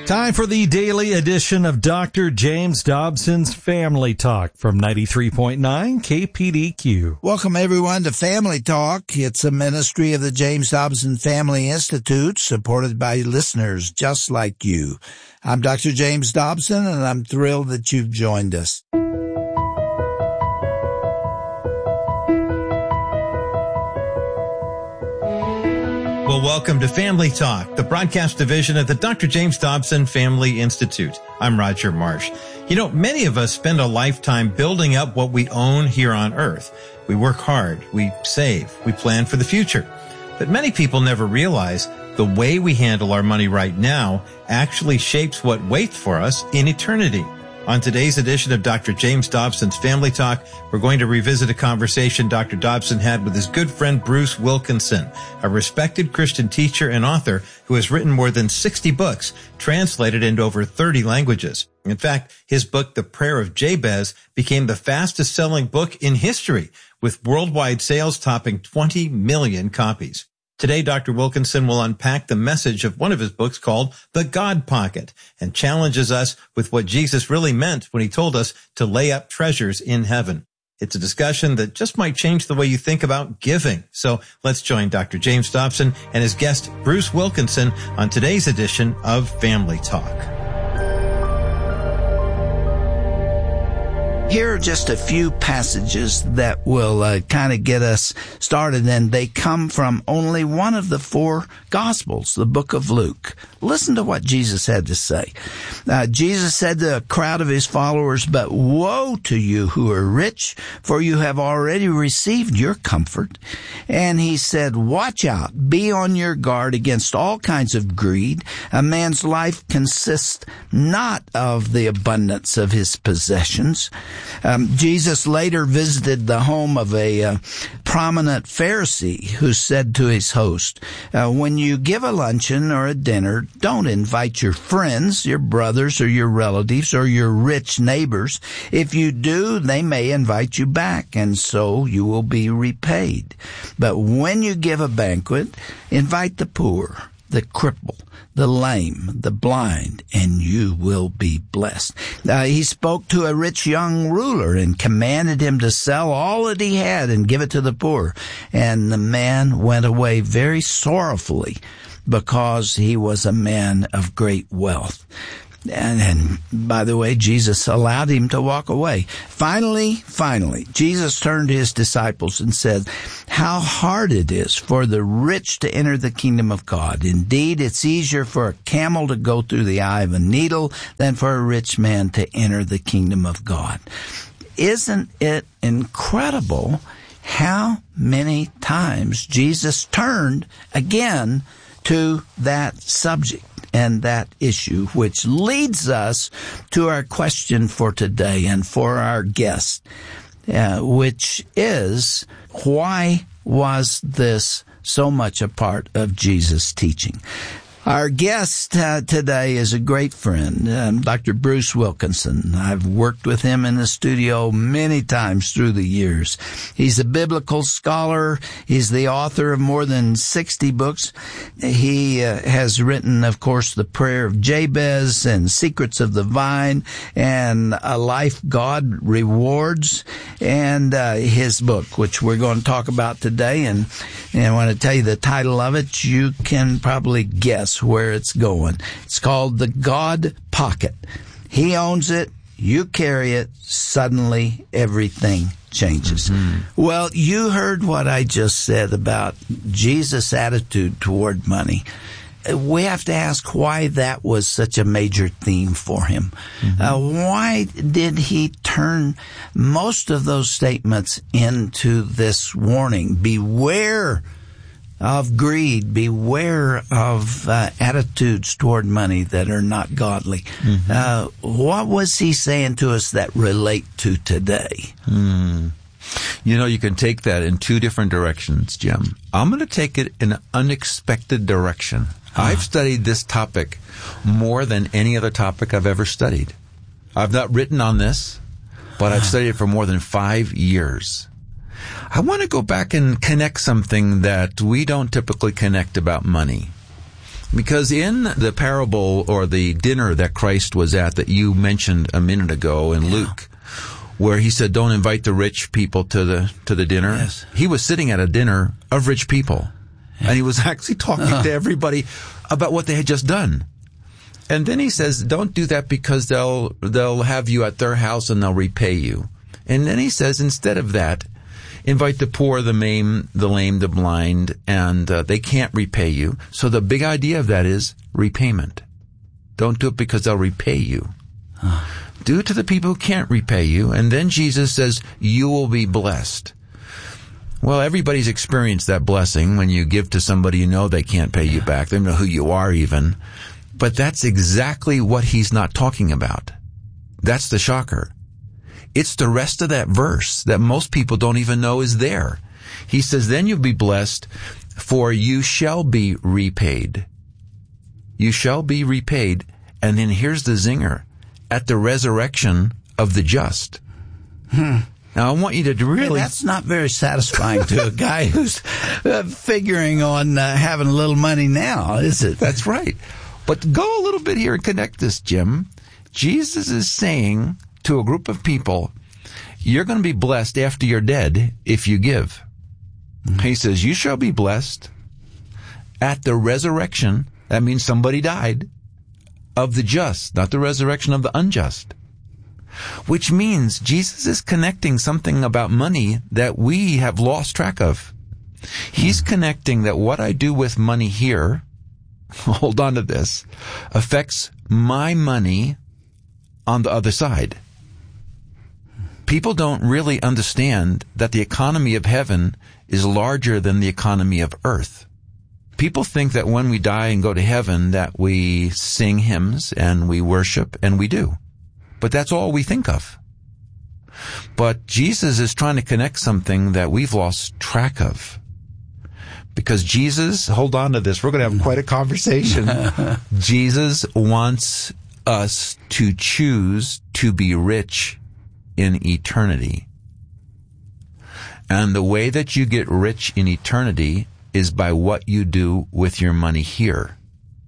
Time for the daily edition of Dr. James Dobson's Family Talk from 93.9 KPDQ. Welcome, everyone, to Family Talk. It's a ministry of the James Dobson Family Institute, supported by listeners just like you. I'm Dr. James Dobson, and I'm thrilled that you've joined us. Well, welcome to Family Talk, the broadcast division of the Dr. James Dobson Family Institute. I'm Roger Marsh. You know, many of us spend a lifetime building up what we own here on earth. We work hard, we save, we plan for the future. But many people never realize the way we handle our money right now actually shapes what waits for us in eternity. On today's edition of Dr. James Dobson's Family Talk, we're going to revisit a conversation Dr. Dobson had with his good friend Bruce Wilkinson, a respected Christian teacher and author who has written more than 60 books, translated into over 30 languages. In fact, his book, The Prayer of Jabez, became the fastest-selling book in history, with worldwide sales topping 20 million copies. Today, Dr. Wilkinson will unpack the message of one of his books called The God Pocket and challenges us with what Jesus really meant when he told us to lay up treasures in heaven. It's a discussion that just might change the way you think about giving. So let's join Dr. James Dobson and his guest, Bruce Wilkinson, on today's edition of Family Talk. Here are just a few passages that will kind of get us started, and they come from only one of the four Gospels, the book of Luke. Listen to what Jesus had to say. Jesus said to a crowd of his followers, "But woe to you who are rich, for you have already received your comfort." And he said, "Watch out, be on your guard against all kinds of greed. A man's life consists not of the abundance of his possessions." Jesus later visited the home of a prominent Pharisee who said to his host, "When you give a luncheon or a dinner, don't invite your friends, your brothers or your relatives or your rich neighbors. If you do, they may invite you back, and so you will be repaid. But when you give a banquet, invite the poor, the cripple, the lame, the blind, and you will be blessed." He spoke to a rich young ruler and commanded him to sell all that he had and give it to the poor. And the man went away very sorrowfully, because he was a man of great wealth. And by the way, Jesus allowed him to walk away. Finally, Jesus turned to his disciples and said, "How hard it is for the rich to enter the kingdom of God. Indeed, it's easier for a camel to go through the eye of a needle than for a rich man to enter the kingdom of God." Isn't it incredible how many times Jesus turned again to that subject and that issue, which leads us to our question for today and for our guest, which is, why was this so much a part of Jesus' teaching? Our guest today is a great friend, Dr. Bruce Wilkinson. I've worked with him in the studio many times through the years. He's a biblical scholar. He's the author of more than 60 books. He has written, of course, The Prayer of Jabez and Secrets of the Vine and A Life God Rewards, and his book, which we're going to talk about today. And I want to tell you the title of it. You can probably guess where it's going. It's called The God Pocket. He owns it. You carry it. Suddenly, everything changes. Mm-hmm. Well, you heard what I just said about Jesus' attitude toward money. We have to ask why that was such a major theme for him. Mm-hmm. Why did he turn most of those statements into this warning? Beware of greed, beware of attitudes toward money that are not godly. Mm-hmm. What was he saying to us that relate to today? You know, you can take that in two different directions, Jim. I'm going to take it in an unexpected direction. I've studied this topic more than any other topic I've ever studied. I've not written on this, but I've studied it for more than 5 years. I want to go back and connect something that we don't typically connect about money. Because in the parable or the dinner that Christ was at that you mentioned a minute ago in Luke, where he said, don't invite the rich people to the dinner. Yes. He was sitting at a dinner of rich people. And he was actually talking to everybody about what they had just done. And then he says, don't do that because they'll have you at their house and they'll repay you. And then he says, instead of that, invite the poor, the maimed, the lame, the blind, and they can't repay you. So the big idea of that is repayment. Don't do it because they'll repay you. Do it to the people who can't repay you. And then Jesus says, you will be blessed. Well, everybody's experienced that blessing when you give to somebody you know they can't pay you back. They don't know who you are even. But that's exactly what he's not talking about. That's the shocker. It's the rest of that verse that most people don't even know is there. He says, then you'll be blessed, for you shall be repaid. You shall be repaid. And then here's the zinger. At the resurrection of the just. Now, I want you to really... That's not very satisfying to a guy who's figuring on having a little money now, is it? That's right. But go a little bit here and connect this, Jim. Jesus is saying to a group of people, you're going to be blessed after you're dead if you give. He says, you shall be blessed at the resurrection. That means somebody died. Of the just, not the resurrection of the unjust. Which means Jesus is connecting something about money that we have lost track of. He's connecting that what I do with money here, hold on to this, affects my money on the other side. People don't really understand that the economy of heaven is larger than the economy of earth. People think that when we die and go to heaven that we sing hymns and we worship, and we do. But that's all we think of. But Jesus is trying to connect something that we've lost track of. Because Jesus, hold on to this, we're going to have quite a conversation. Jesus wants us to choose to be rich in eternity. And the way that you get rich in eternity is by what you do with your money here.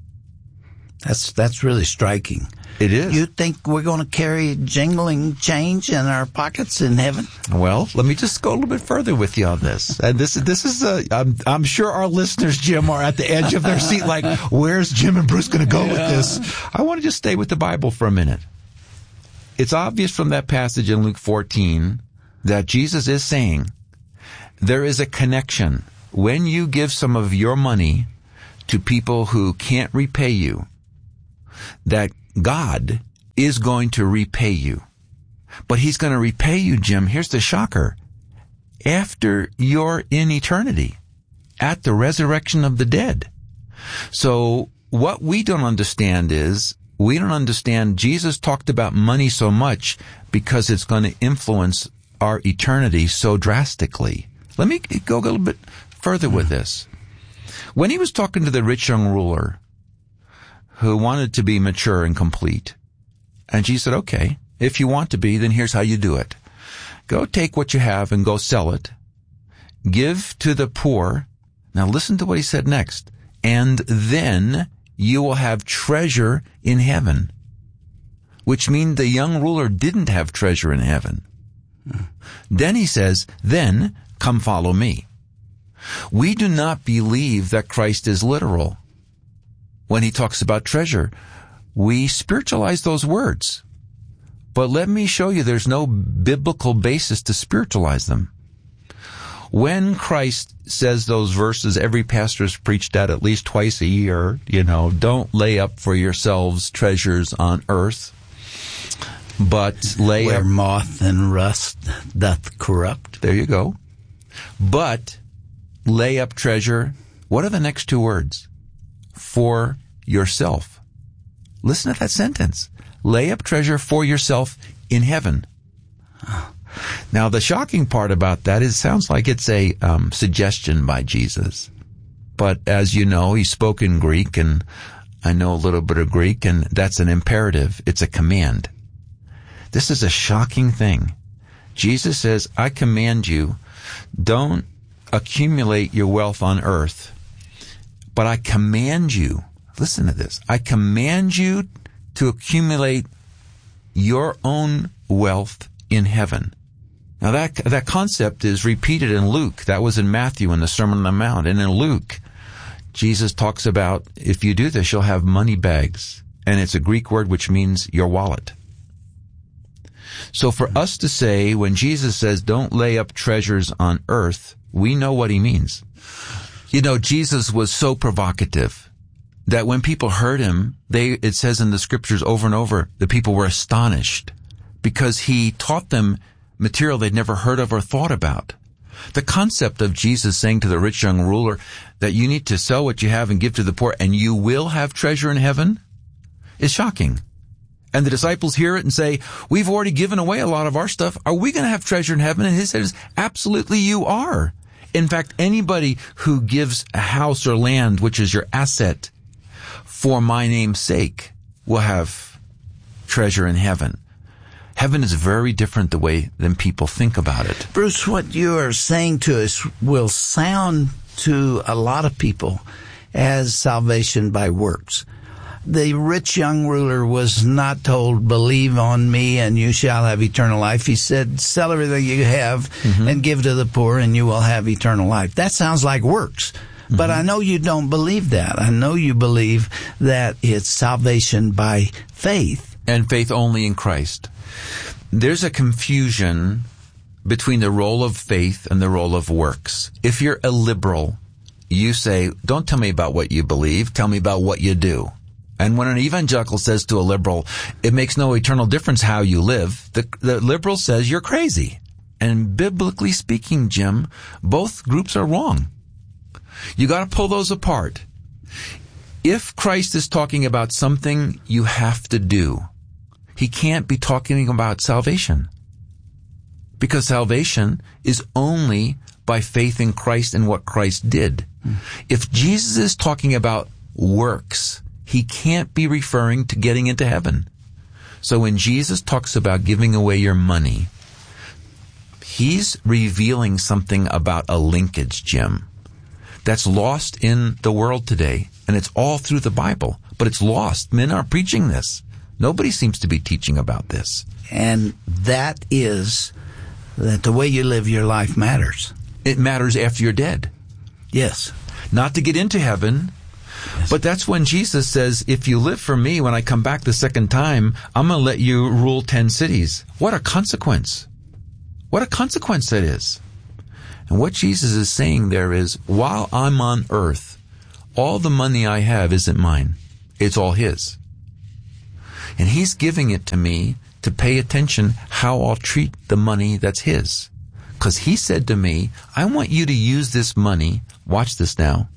That's really striking. It is. You think we're going to carry jingling change in our pockets in heaven? Well, let me just go a little bit further with you on this. And this is I'm sure our listeners, Jim, are at the edge of their seat like, where's Jim and Bruce going to go with this? I want to just stay with the Bible for a minute. It's obvious from that passage in Luke 14 that Jesus is saying there is a connection. When you give some of your money to people who can't repay you, that God is going to repay you. But he's going to repay you, Jim, here's the shocker, after you're in eternity, at the resurrection of the dead. So what we don't understand is, we don't understand Jesus talked about money so much because it's going to influence our eternity so drastically. Let me go a little bit further with this. When he was talking to the rich young ruler who wanted to be mature and complete, and Jesus said, okay, if you want to be, then here's how you do it. Go take what you have and go sell it. Give to the poor. Now listen to what he said next. And then you will have treasure in heaven. Which means the young ruler didn't have treasure in heaven. Then he says, then come follow me. We do not believe that Christ is literal. When he talks about treasure, we spiritualize those words. But let me show you there's no biblical basis to spiritualize them. When Christ says those verses, every pastor's preached at least twice a year, don't lay up for yourselves treasures on earth, but lay where up... moth and rust doth corrupt. There you go. But lay up treasure. What are the next two words? For yourself. Listen to that sentence. Lay up treasure for yourself in heaven. Now, the shocking part about that is it sounds like it's a suggestion by Jesus. But as you know, he spoke in Greek, and I know a little bit of Greek, and that's an imperative. It's a command. This is a shocking thing. Jesus says, I command you, don't accumulate your wealth on earth, but I command you listen to this. I command you to accumulate your own wealth in heaven. Now that concept is repeated in Luke. That was in Matthew in the Sermon on the Mount. And in Luke, Jesus talks about, if you do this, you'll have money bags. And it's a Greek word which means your wallet. So for us to say, when Jesus says, don't lay up treasures on earth, we know what he means. You know, Jesus was so provocative that when people heard him, it says in the scriptures over and over, the people were astonished because he taught them material they'd never heard of or thought about. The concept of Jesus saying to the rich young ruler that you need to sell what you have and give to the poor and you will have treasure in heaven is shocking. And the disciples hear it and say, we've already given away a lot of our stuff. Are we going to have treasure in heaven? And he says, absolutely you are. In fact, anybody who gives a house or land, which is your asset, for my name's sake, will have treasure in heaven. Heaven is very different the way than people think about it. Bruce, what you are saying to us will sound to a lot of people as salvation by works. The rich young ruler was not told, believe on me and you shall have eternal life. He said, sell everything you have and give to the poor and you will have eternal life. That sounds like works. But I know you don't believe that. I know you believe that it's salvation by faith. And faith only in Christ. There's a confusion between the role of faith and the role of works. If you're a liberal, you say, don't tell me about what you believe, tell me about what you do. And when an evangelical says to a liberal, it makes no eternal difference how you live, the liberal says you're crazy. And biblically speaking, Jim, both groups are wrong. You got to pull those apart. If Christ is talking about something you have to do, he can't be talking about salvation. Because salvation is only by faith in Christ and what Christ did. If Jesus is talking about works, he can't be referring to getting into heaven. So when Jesus talks about giving away your money, he's revealing something about a linkage, Jim, that's lost in the world today. And it's all through the Bible, but it's lost. Men aren't preaching this. Nobody seems to be teaching about this. And that is that the way you live your life matters. It matters after you're dead. Yes. Not to get into heaven. Yes. But that's when Jesus says, if you live for me, when I come back the second time, I'm going to let you rule 10 cities. What a consequence. What a consequence that is. And what Jesus is saying there is, while I'm on earth, all the money I have isn't mine. It's all his. And he's giving it to me to pay attention how I'll treat the money that's his. Because he said to me, I want you to use this money, watch this now,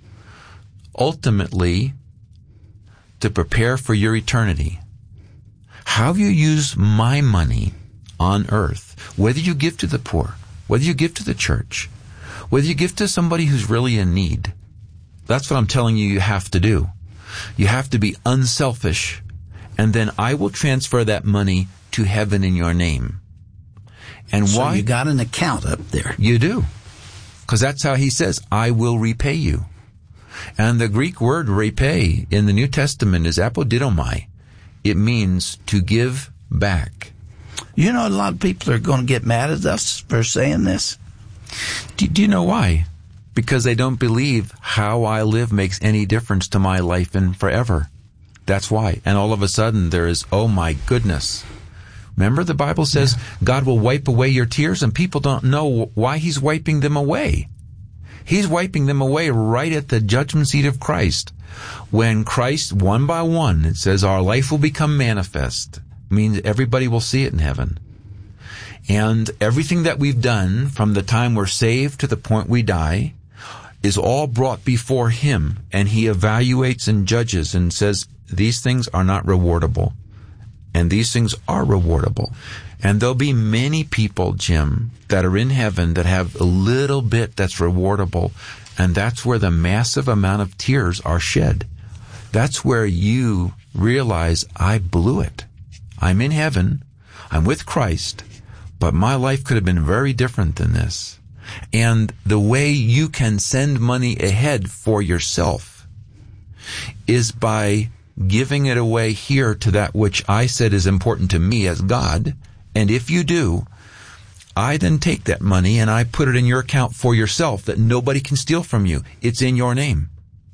ultimately to prepare for your eternity. How you use my money on earth, whether you give to the poor, whether you give to the church, whether you give to somebody who's really in need, that's what I'm telling you have to do. You have to be unselfish, and then I will transfer that money to heaven in your name. And so why? You got an account up there. You do. Because that's how he says, I will repay you. And the Greek word repay in the New Testament is apodidomai. It means to give back. You know, a lot of people are going to get mad at us for saying this. Do you know why? Because they don't believe how I live makes any difference to my life and forever. That's why. And all of a sudden there is, oh my goodness. Remember the Bible says God will wipe away your tears, and people don't know why he's wiping them away. He's wiping them away right at the judgment seat of Christ. When Christ, one by one, it says our life will become manifest. Means everybody will see it in heaven. And everything that we've done from the time we're saved to the point we die is all brought before him, and he evaluates and judges and says, these things are not rewardable, and these things are rewardable. And there'll be many people, Jim, that are in heaven that have a little bit that's rewardable, and that's where the massive amount of tears are shed. That's where you realize, I blew it. I'm in heaven, I'm with Christ, but my life could have been very different than this. And the way you can send money ahead for yourself is by giving it away here to that which I said is important to me as God. And if you do, I then take that money and I put it in your account for yourself that nobody can steal from you. It's in your name.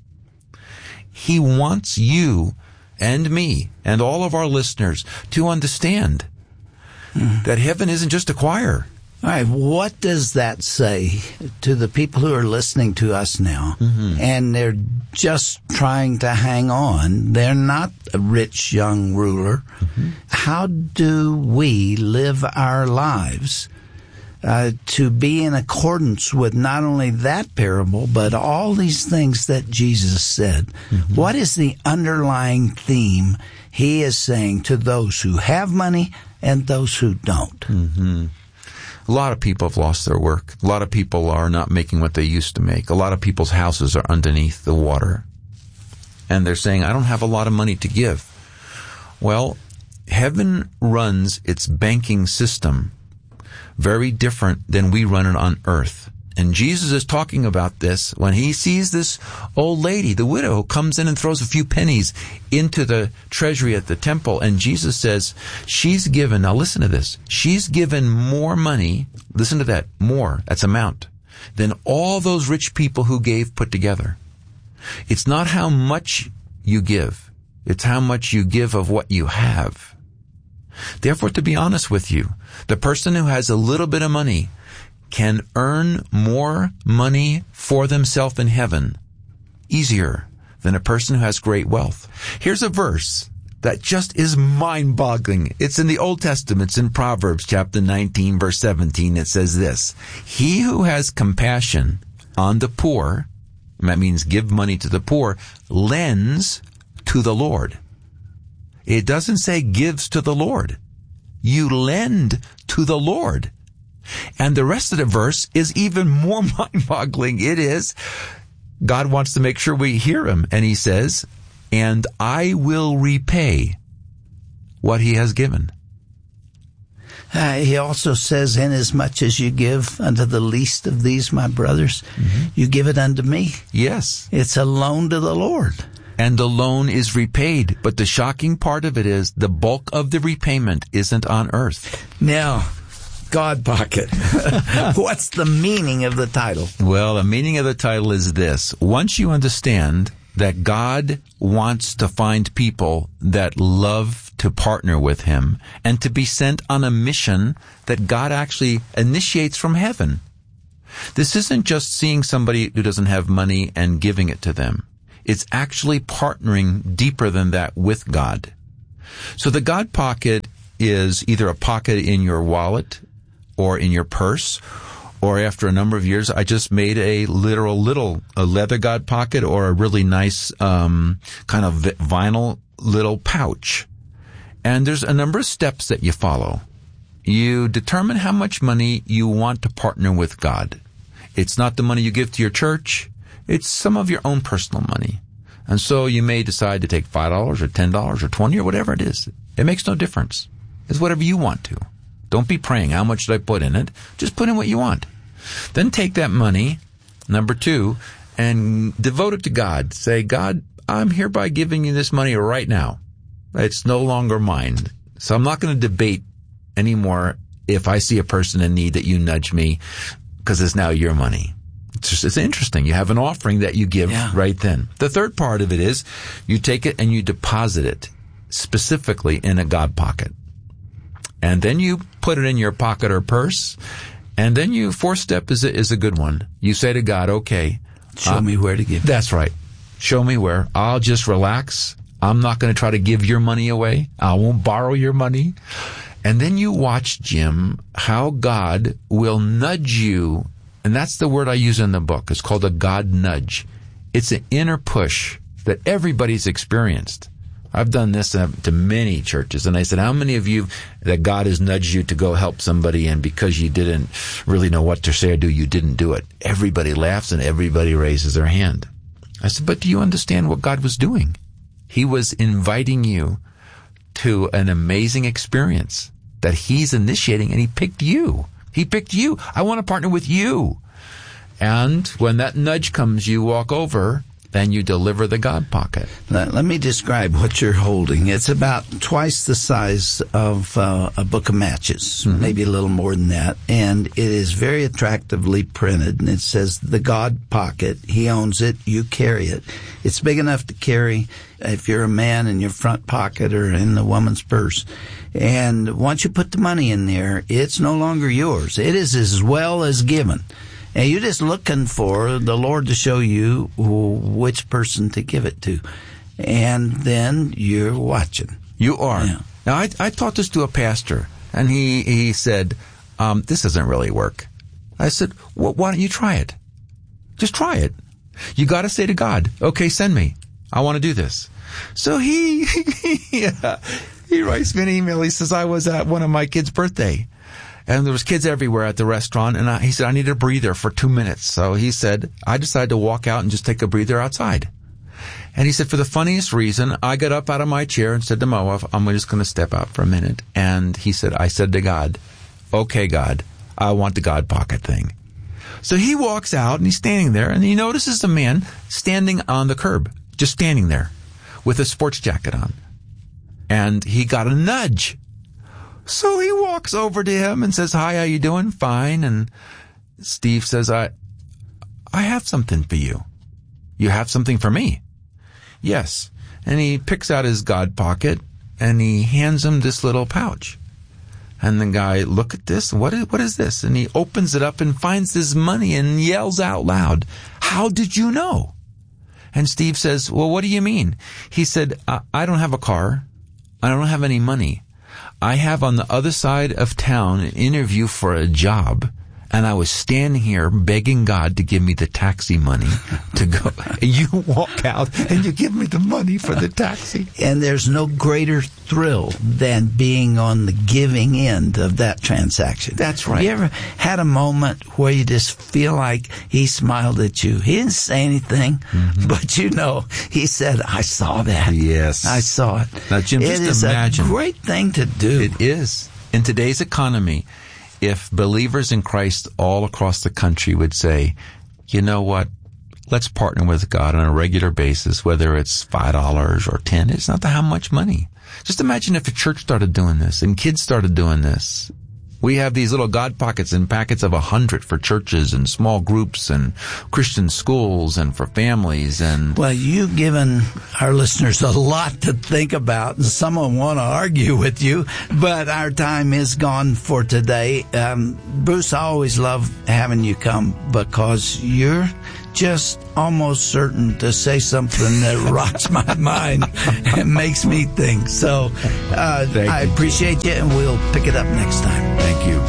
He wants you and me and all of our listeners to understand that heaven isn't just a choir. All right, what does that say to the people who are listening to us now, and they're just trying to hang on? They're not a rich young ruler. How do we live our lives to be in accordance with not only that parable, but all these things that Jesus said? What is the underlying theme he is saying to those who have money and those who don't? A lot of people have lost their work. A lot of people are not making what they used to make. A lot of people's houses are underneath the water. And they're saying, I don't have a lot of money to give. Well, heaven runs its banking system very different than we run it on earth. And Jesus is talking about this when he sees this old lady, the widow, who comes in and throws a few pennies into the treasury at the temple. And Jesus says, she's given, now listen to this, she's given more money, listen to that, more, that's amount, than all those rich people who gave put together. It's not how much you give, it's how much you give of what you have. Therefore, to be honest with you, the person who has a little bit of money can earn more money for themselves in heaven easier than a person who has great wealth. Here's a verse that just is mind-boggling. It's in the Old Testament. It's in Proverbs chapter 19, verse 17. It says this, he who has compassion on the poor, and that means give money to the poor, lends to the Lord. It doesn't say gives to the Lord. You lend to the Lord. And the rest of the verse is even more mind-boggling. It is, God wants to make sure we hear him. And he says, and I will repay what he has given. He also says, inasmuch as you give unto the least of these, my brothers, you give it unto me. Yes. It's a loan to the Lord. And the loan is repaid. But the shocking part of it is the bulk of the repayment isn't on earth. Now, God Pocket. What's the meaning of the title? Well, the meaning of the title is this. Once you understand that God wants to find people that love to partner with him and to be sent on a mission that God actually initiates from heaven. This isn't just seeing somebody who doesn't have money and giving it to them. It's actually partnering deeper than that with God. So the God Pocket is either a pocket in your wallet or in your purse, or after a number of years, I just made a literal a leather God Pocket or a really nice kind of vinyl little pouch. And there's a number of steps that you follow. You determine how much money you want to partner with God. It's not the money you give to your church. It's some of your own personal money. And so you may decide to take $5 or $10 or $20 or whatever it is. It makes no difference. It's whatever you want to. Don't be praying, how much should I put in it? Just put in what you want. Then take that money, number 2, and devote it to God. Say, God, I'm hereby giving you this money right now. It's no longer mine. So I'm not going to debate anymore if I see a person in need that you nudge me because it's now your money. It's interesting. You have an offering that you give right then. The third part of it is you take it and you deposit it specifically in a God Pocket. And then you put it in your pocket or purse. And then fourth step is a good one. You say to God, okay. Show me where to give. That's right. Show me where. I'll just relax. I'm not going to try to give your money away. I won't borrow your money. And then you watch, Jim, how God will nudge you. And that's the word I use in the book. It's called a God nudge. It's an inner push that everybody's experienced. I've done this to many churches, and I said, how many of you that God has nudged you to go help somebody, and because you didn't really know what to say or do, you didn't do it? Everybody laughs and everybody raises their hand. I said, but do you understand what God was doing? He was inviting you to an amazing experience that he's initiating, and he picked you. He picked you. I want to partner with you. And when that nudge comes, you walk over then you deliver the God pocket. Let me describe what you're holding. It's about twice the size of a book of matches, maybe a little more than that. And it is very attractively printed. And it says, the God pocket. He owns it. You carry it. It's big enough to carry if you're a man in your front pocket or in the woman's purse. And once you put the money in there, it's no longer yours. It is as well as given. And you're just looking for the Lord to show you which person to give it to. And then you're watching. You are. Yeah. Now, I taught this to a pastor, and he said, this doesn't really work. I said, well, why don't you try it? Just try it. You got to say to God, okay, send me. I want to do this. So he writes me an email. He says, I was at one of my kids' birthday. And there was kids everywhere at the restaurant, and he said, I need a breather for 2 minutes. So he said, I decided to walk out and just take a breather outside. And he said, for the funniest reason, I got up out of my chair and said to my wife, I'm just going to step out for a minute. And he said, I said to God, okay, God, I want the God pocket thing. So he walks out, and he's standing there, and he notices a man standing on the curb, just standing there with a sports jacket on. And he got a nudge. So he walks over to him and says, hi, how you doing? Fine. And Steve says, I have something for you. You have something for me? Yes. And he picks out his God pocket and he hands him this little pouch. And the guy, look at this. What is this? And he opens it up and finds this money and yells out loud, how did you know? And Steve says, well, what do you mean? He said, I don't have a car. I don't have any money. I have on the other side of town an interview for a job, and I was standing here begging God to give me the taxi money to go. And you walk out and you give me the money for the taxi. And there's no greater thrill than being on the giving end of that transaction. That's right. You ever had a moment where you just feel like he smiled at you? He didn't say anything, but he said, I saw that. Yes. I saw it. Now, Jim, just It is imagine. a great thing to do. It is. In today's economy, if believers in Christ all across the country would say, you know what, let's partner with God on a regular basis, whether it's $5 or $10, it's not how much money. Just imagine if a church started doing this and kids started doing this. We have these little God pockets in packets of 100 for churches and small groups and Christian schools and for families. And well, you've given our listeners a lot to think about, and some will want to argue with you, but our time is gone for today. Bruce, I always love having you come because you're just almost certain to say something that rocks my mind and makes me think. So I appreciate you, and we'll pick it up next time. Thank you.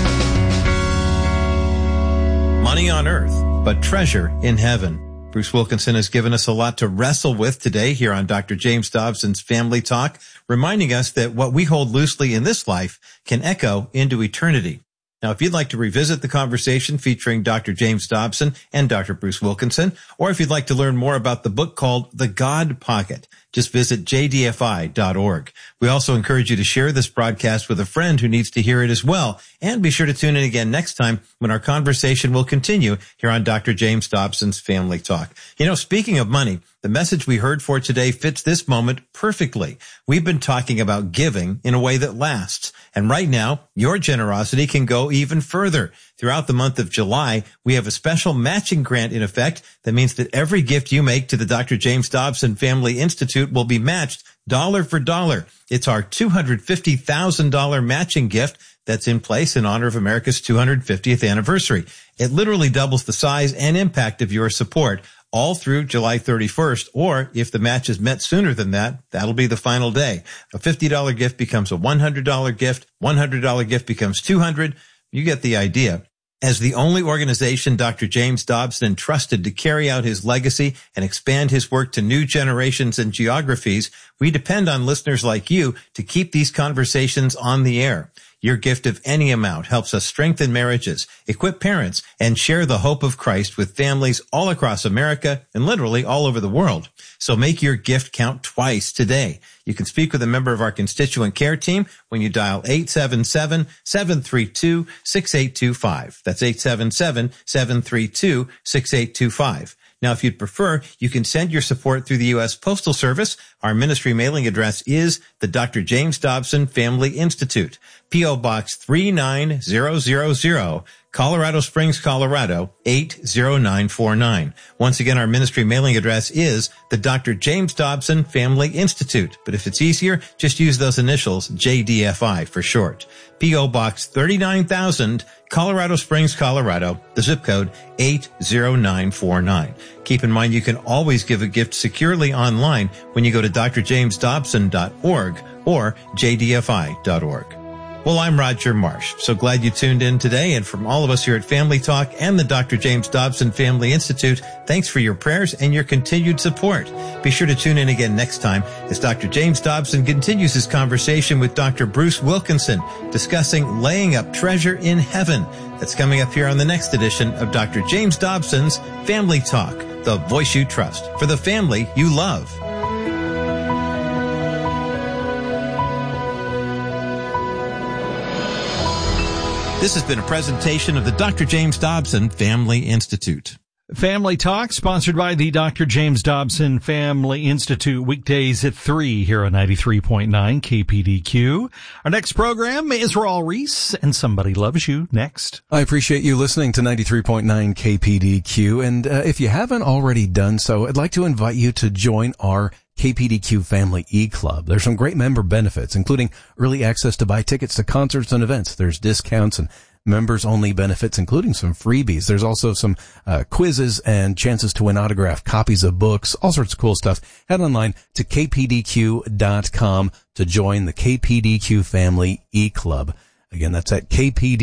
Money on earth, but treasure in heaven. Bruce Wilkinson has given us a lot to wrestle with today here on Dr. James Dobson's Family Talk, reminding us that what we hold loosely in this life can echo into eternity. Now, if you'd like to revisit the conversation featuring Dr. James Dobson and Dr. Bruce Wilkinson, or if you'd like to learn more about the book called The God Pocket, just visit jdfi.org. We also encourage you to share this broadcast with a friend who needs to hear it as well. And be sure to tune in again next time when our conversation will continue here on Dr. James Dobson's Family Talk. Speaking of money, the message we heard for today fits this moment perfectly. We've been talking about giving in a way that lasts. And right now, your generosity can go even further. Throughout the month of July, we have a special matching grant in effect that means that every gift you make to the Dr. James Dobson Family Institute will be matched dollar for dollar. It's our $250,000 matching gift that's in place in honor of America's 250th anniversary. It literally doubles the size and impact of your support all through July 31st, or if the match is met sooner than that, that'll be the final day. A $50 gift becomes a $100 gift, $100 gift becomes $200. You get the idea. As the only organization Dr. James Dobson entrusted to carry out his legacy and expand his work to new generations and geographies, we depend on listeners like you to keep these conversations on the air. Your gift of any amount helps us strengthen marriages, equip parents, and share the hope of Christ with families all across America and literally all over the world. So make your gift count twice today. You can speak with a member of our constituent care team when you dial 877-732-6825. That's 877-732-6825. Now, if you'd prefer, you can send your support through the U.S. Postal Service. Our ministry mailing address is the Dr. James Dobson Family Institute, P.O. Box 39000, Colorado Springs, Colorado 80949. Once again, our ministry mailing address is the Dr. James Dobson Family Institute. But if it's easier, just use those initials, JDFI for short. P.O. Box 39,000, Colorado Springs, Colorado, the zip code 80949. Keep in mind you can always give a gift securely online when you go to drjamesdobson.org or jdfi.org. Well, I'm Roger Marsh. So glad you tuned in today. And from all of us here at Family Talk and the Dr. James Dobson Family Institute, thanks for your prayers and your continued support. Be sure to tune in again next time as Dr. James Dobson continues his conversation with Dr. Bruce Wilkinson discussing laying up treasure in heaven. That's coming up here on the next edition of Dr. James Dobson's Family Talk, the voice you trust for the family you love. This has been a presentation of the Dr. James Dobson Family Institute. Family Talk, sponsored by the Dr. James Dobson Family Institute, weekdays at 3 here on 93.9 KPDQ. Our next program is Raul Reese and Somebody Loves You next. I appreciate you listening to 93.9 KPDQ. And if you haven't already done so, I'd like to invite you to join our KPDQ Family E-Club. There's some great member benefits, including early access to buy tickets to concerts and events. There's discounts and members-only benefits, including some freebies. There's also some quizzes and chances to win autographed copies of books, all sorts of cool stuff. Head online to kpdq.com to join the KPDQ Family E-Club. Again, that's at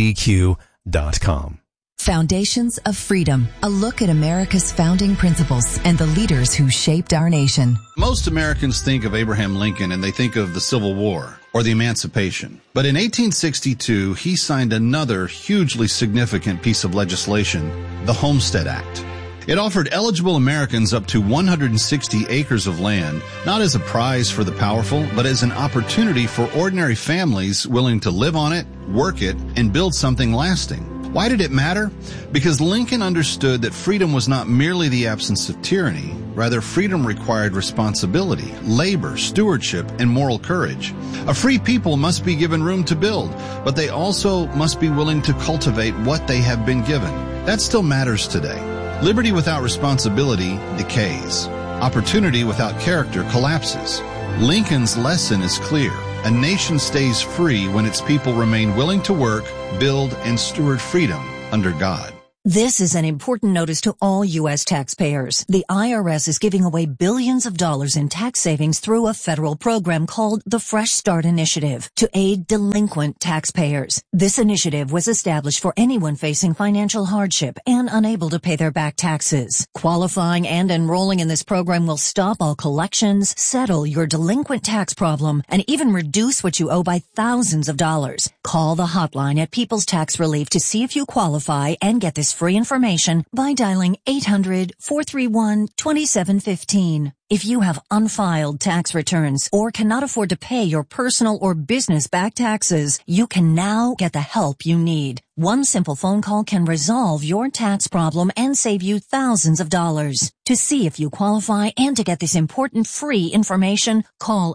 kpdq.com. Foundations of Freedom, a look at America's founding principles and the leaders who shaped our nation. Most Americans think of Abraham Lincoln and they think of the Civil War or the Emancipation. But in 1862, he signed another hugely significant piece of legislation, the Homestead Act. It offered eligible Americans up to 160 acres of land, not as a prize for the powerful, but as an opportunity for ordinary families willing to live on it, work it, and build something lasting. Why did it matter? Because Lincoln understood that freedom was not merely the absence of tyranny. Rather, freedom required responsibility, labor, stewardship, and moral courage. A free people must be given room to build, but they also must be willing to cultivate what they have been given. That still matters today. Liberty without responsibility decays. Opportunity without character collapses. Lincoln's lesson is clear. A nation stays free when its people remain willing to work, build, and steward freedom under God. This is an important notice to all U.S. taxpayers. The IRS is giving away billions of dollars in tax savings through a federal program called the Fresh Start Initiative to aid delinquent taxpayers. This initiative was established for anyone facing financial hardship and unable to pay their back taxes. Qualifying and enrolling in this program will stop all collections, settle your delinquent tax problem, and even reduce what you owe by thousands of dollars. Call the hotline at People's Tax Relief to see if you qualify and get this free information by dialing 800-431-2715. If you have unfiled tax returns or cannot afford to pay your personal or business back taxes, you can now get the help you need. One simple phone call can resolve your tax problem and save you thousands of dollars. To see if you qualify and to get this important free information, call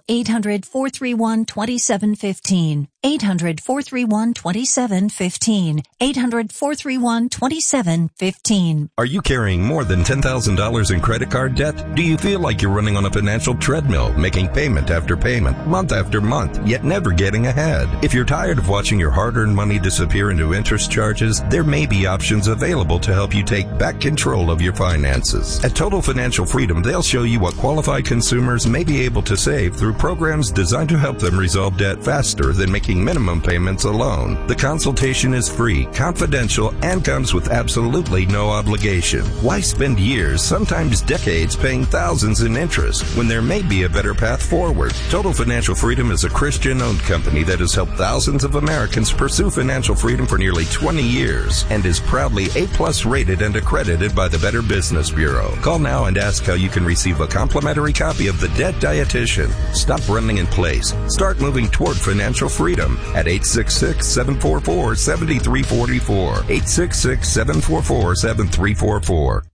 800-431-2715. 800-431-2715. 800-431-2715. Are you carrying more than $10,000 in credit card debt? Do you feel like you're running on a financial treadmill, making payment after payment, month after month, yet never getting ahead? If you're tired of watching your hard-earned money disappear into interest charges, there may be options available to help you take back control of your finances. At Total Financial Freedom, they'll show you what qualified consumers may be able to save through programs designed to help them resolve debt faster than making minimum payments alone. The consultation is free, confidential, and comes with absolutely no obligation. Why spend years, sometimes decades, paying thousands in interest when there may be a better path forward? Total Financial Freedom is a Christian-owned company that has helped thousands of Americans pursue financial freedom for nearly 20 years and is proudly A+ rated and accredited by the Better Business Bureau. Call now and ask how you can receive a complimentary copy of The Debt Dietitian. Stop running in place. Start moving toward financial freedom at 866-744-7344. 866-744-7344.